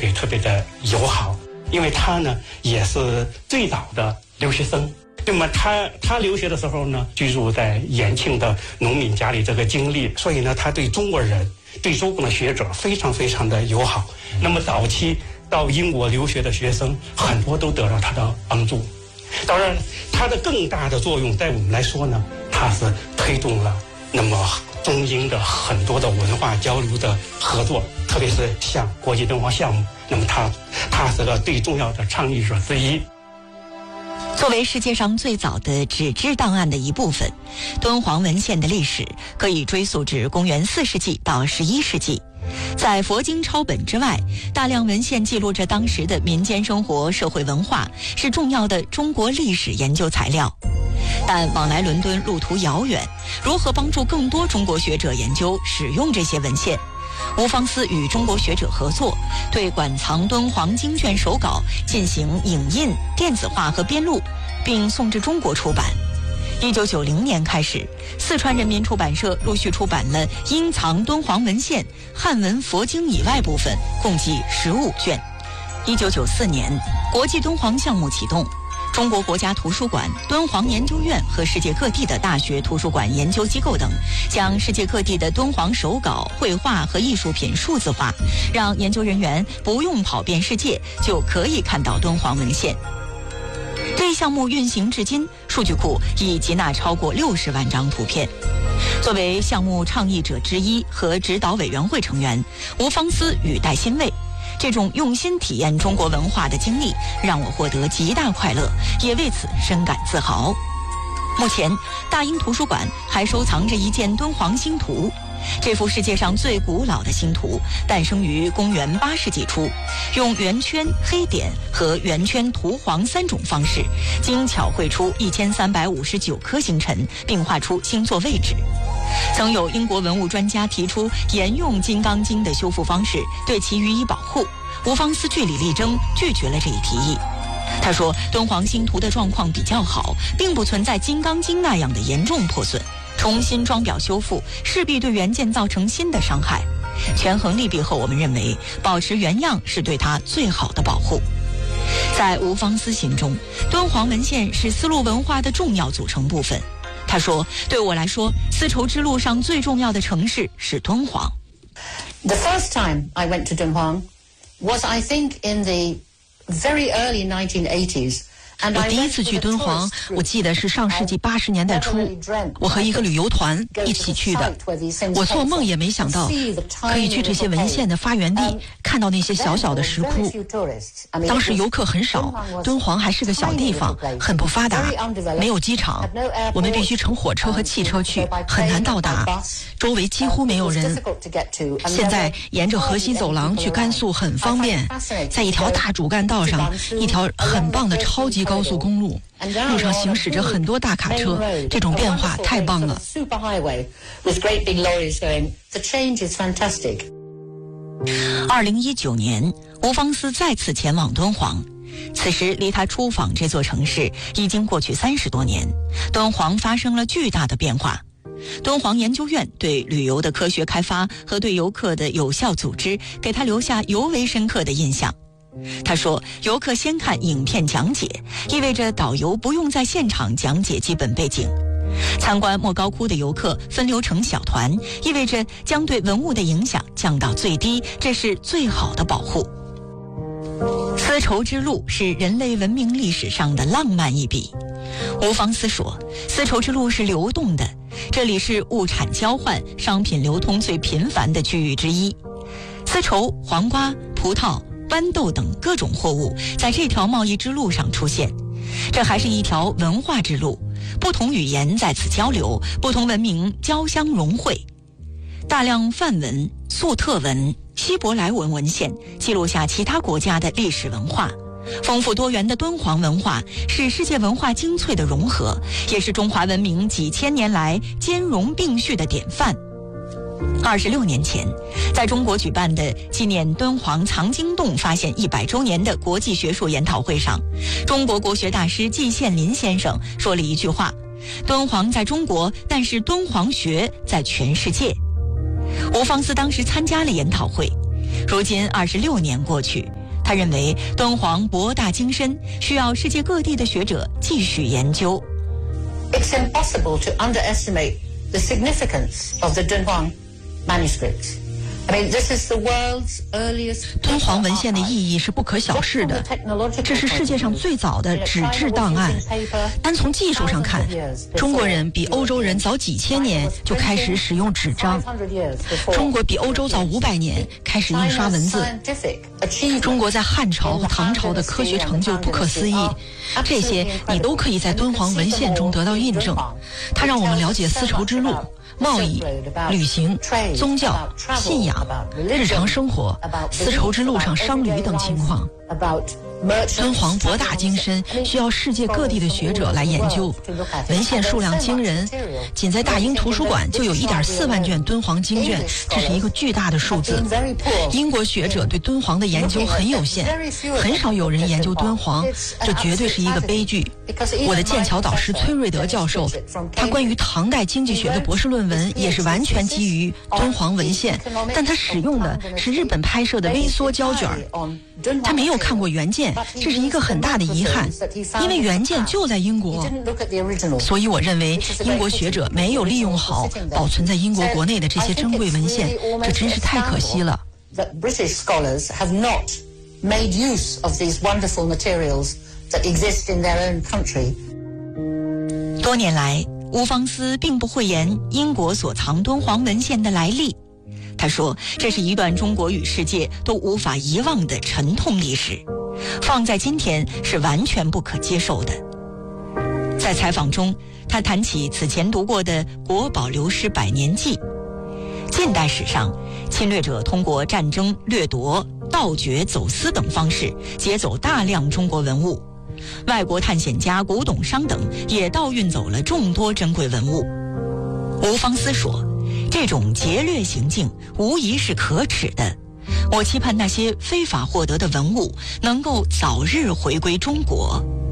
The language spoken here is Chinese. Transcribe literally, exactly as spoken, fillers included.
别特别的友好，因为他呢也是最早的留学生。那么他他留学的时候呢，居住在延庆的农民家里这个经历，所以呢，他对中国人、对中国的学者非常非常的友好。那么早期到英国留学的学生，很多都得到他的帮助。当然，他的更大的作用，在我们来说呢，他是推动了那么中英的很多的文化交流的合作，特别是像国际敦煌项目，那么他他是个最重要的倡议者之一。 作为世界上最早的纸质档案的一部分，敦煌文献的历史可以追溯至公元四世纪到十一世纪。在佛经抄本之外，大量文献记录着当时的民间生活、社会文化，是重要的中国历史研究材料。但往来伦敦路途遥远，如何帮助更多中国学者研究使用这些文献？吴方思与中国学者合作，对馆藏敦煌经卷手稿进行影印、电子化和编录，并送至中国出版。一九九零年开始，四川人民出版社陆续出版了阴藏敦煌文献、汉文佛经以外部分，共计十五卷。一九九四年，国际敦煌项目启动。中国国家图书馆、敦煌研究院和世界各地的大学图书馆研究机构等，将世界各地的敦煌手稿、绘画和艺术品数字化，让研究人员不用跑遍世界就可以看到敦煌文献。这一项目运行至今，数据库已集纳超过六十万张图片。作为项目倡议者之一和指导委员会成员，吴方思语带欣慰。这种用心体验中国文化的经历让我获得极大快乐，也为此深感自豪。目前，大英图书馆还收藏着一件敦煌星图。这幅世界上最古老的星图诞生于公元八世纪初，用圆圈、黑点和圆圈涂黄三种方式，精巧绘出一千三百五十九颗星辰，并画出星座位置。曾有英国文物专家提出沿用《金刚经》的修复方式对其予以保护，吴方思据理力争，拒绝了这一提议。他说，敦煌星图的状况比较好，并不存在《金刚经》那样的严重破损，重新装裱修复势必对原件造成新的伤害。权衡利弊后，我们认为保持原样是对它最好的保护。在吴方思心中，敦煌文献是丝路文化的重要组成部分。他说，对我来说，丝绸之路上最重要的城市是敦煌。 The first time I went to Dunhuang was, I think, in the very early nineteen eighties. 我第一次去敦煌，我记得是上世纪八十年代初，我和一个旅游团一起去的。我做梦也没想到可以去这些文献的发源地，看到那些小小的石窟。当时游客很少，敦煌还是个小地方，很不发达，没有机场，我们必须乘火车和汽车去，很难到达，周围几乎没有人。现在沿着河西走廊去甘肃很方便，在一条大主干道上，一条很棒的超级高速公路，路上行驶着很多大卡车，这种变化太棒了。 二零一九年，吴方思再次前往敦煌，此时离他出访这座城市已经过去三十多年，敦煌发生了巨大的变化。敦煌研究院对旅游的科学开发和对游客的有效组织，给他留下尤为深刻的印象。他说，游客先看影片讲解，意味着导游不用在现场讲解基本背景。参观莫高窟的游客分流成小团，意味着将对文物的影响降到最低，这是最好的保护。丝绸之路是人类文明历史上的浪漫一笔。吴方思说，丝绸之路是流动的，这里是物产交换、商品流通最频繁的区域之一。丝绸、黄瓜、葡萄、豌豆等各种货物在这条贸易之路上出现，这还是一条文化之路，不同语言在此交流，不同文明交相融汇。大量梵文、粟特文、希伯来文文献记录下其他国家的历史文化。丰富多元的敦煌文化是世界文化精粹的融合，也是中华文明几千年来兼容并蓄的典范。二十六年前，在中国举办的纪念敦煌藏经洞发现一百周年的国际学术研讨会上，中国国学大师季羡林先生说了一句话：敦煌在中国，但是敦煌学在全世界。吴方思当时参加了研讨会， 如今二十六年过去，他认为敦煌博大精深，需要世界各地的学者继续研究。 It's impossible to underestimate the significance of the Dunhuang manuscripts. I mean, this is the world's earliest. 敦煌文献的意义是不可小视的，这是世界上最早的纸质档案。单从技术上看，中国人比欧洲人早几千年就开始使用纸张，中国比欧洲早五百年开始印刷文字。中国在汉朝和唐朝的科学成就不可思议，这些你都可以在敦煌文献中得到印证。它让我们了解丝绸之路、贸易、旅行、宗教、信仰、日常生活、丝绸之路上商旅等情况。敦煌博大精深，需要世界各地的学者来研究，文献数量惊人，仅在大英图书馆就有一点四万卷敦煌经卷，这是一个巨大的数字。英国学者对敦煌的研究很有限，很少有人研究敦煌，这绝对是一个悲剧。我的剑桥导师崔瑞德教授，他关于唐代经济学的博士论文也是完全基于敦煌文献，但他使用的是日本拍摄的微缩胶卷，他没有看过原件，这是一个很大的遗憾，因为原件就在英国。所以我认为英国学者没有利用好保存在英国国内的这些珍贵文献，这真是太可惜了。 British scholars have not made use of these wonderful materials that exist in their own country. 多年来，吴方思并不讳言英国所藏敦煌文献的来历。他说，这是一段中国与世界都无法遗忘的沉痛历史，放在今天是完全不可接受的。在采访中，他谈起此前读过的《国宝流失百年记》。近代史上，侵略者通过战争、掠夺、盗掘、走私等方式劫走大量中国文物，外国探险家、古董商等也盗运走了众多珍贵文物。吴方思说，这种劫掠行径无疑是可耻的，我期盼那些非法获得的文物能够早日回归中国。